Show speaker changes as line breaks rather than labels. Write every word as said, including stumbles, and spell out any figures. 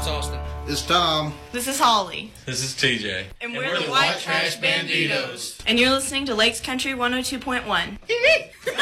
Pops Austin.
It's Tom.
This is Holly.
This is T J.
And,
And
we're,
we're
the
the
White
White
Trash
Trash
Banditos.
Banditos.
And you're listening to Lakes Country one oh two point one.